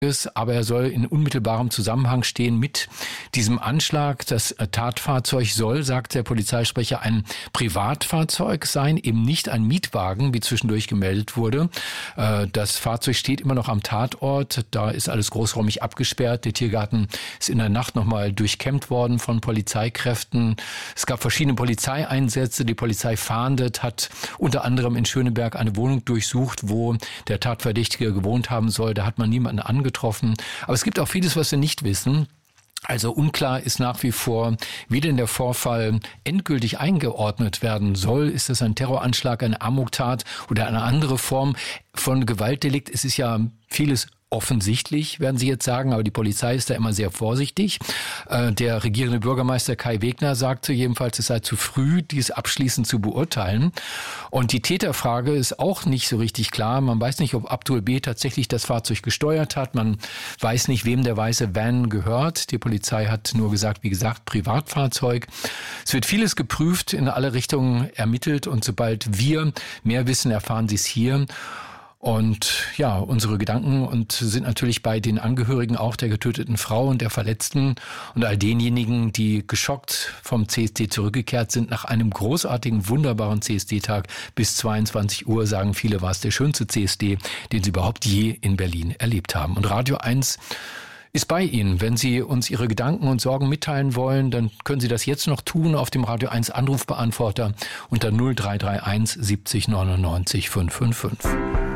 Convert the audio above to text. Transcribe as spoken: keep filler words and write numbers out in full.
aber er soll in unmittelbarem Zusammenhang stehen mit diesem Anschlag. Das Tatfahrzeug soll, sagt der Polizeisprecher, ein Privatfahrzeug sein, eben nicht ein Mietwagen, wie zwischendurch gemeldet wurde. Das Fahrzeug steht immer noch am Tatort. Da ist alles großräumig abgesperrt. Der Tiergarten ist in der Nacht nochmal durchkämmt worden von Polizeikräften. Es gab verschiedene Polizeieinsätze. Die Polizei fahndet, hat unter anderem in Schöneberg eine Wohnung durchsucht, wo der Tatverdächtige gewohnt haben soll. Da hat man niemanden angetroffen. Getroffen. Aber es gibt auch vieles, was wir nicht wissen. Also unklar ist nach wie vor, wie denn der Vorfall endgültig eingeordnet werden soll. Ist das ein Terroranschlag, eine Amoktat oder eine andere Form von Gewaltdelikt? Es ist ja vieles offensichtlich, werden Sie jetzt sagen, aber die Polizei ist da immer sehr vorsichtig. Der regierende Bürgermeister Kai Wegner sagte jedenfalls, es sei zu früh, dies abschließend zu beurteilen. Und die Täterfrage ist auch nicht so richtig klar. Man weiß nicht, ob Abdul B. tatsächlich das Fahrzeug gesteuert hat. Man weiß nicht, wem der weiße Van gehört. Die Polizei hat nur gesagt, wie gesagt, Privatfahrzeug. Es wird vieles geprüft, in alle Richtungen ermittelt und sobald wir mehr wissen, erfahren Sie es hier. Und ja, unsere Gedanken und sind natürlich bei den Angehörigen auch der getöteten Frau und der Verletzten und all denjenigen, die geschockt vom C S D zurückgekehrt sind nach einem großartigen, wunderbaren C S D-Tag. Bis zweiundzwanzig Uhr, sagen viele, war es der schönste C S D, den sie überhaupt je in Berlin erlebt haben. Und Radio eins ist bei Ihnen. Wenn Sie uns Ihre Gedanken und Sorgen mitteilen wollen, dann können Sie das jetzt noch tun auf dem Radio eins Anrufbeantworter unter null drei drei eins siebzig neunundneunzig fünfhundertfünfundfünfzig.